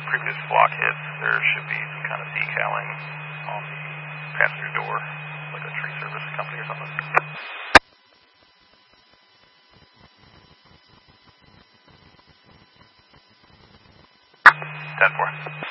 previous block hits, there should be some kind of decaling on the passenger door, like a tree service company or something. 10-4.